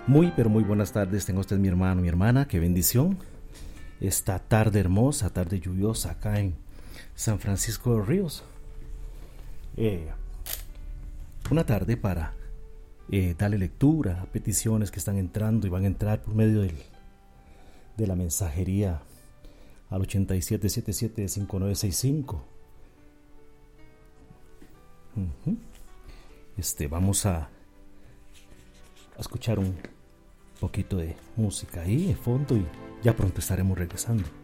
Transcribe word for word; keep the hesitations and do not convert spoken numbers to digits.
Muy, pero muy buenas tardes. Tengo usted mi hermano, mi hermana. Qué bendición. Esta tarde hermosa, tarde lluviosa acá en San Francisco de los Ríos. Eh, una tarde para eh, darle lectura a peticiones que están entrando y van a entrar por medio del, de la mensajería al ochenta y siete setenta y siete cincuenta y nueve sesenta y cinco. Uh-huh. Este, vamos a, a escuchar un poquito de música ahí de fondo y ya pronto estaremos regresando.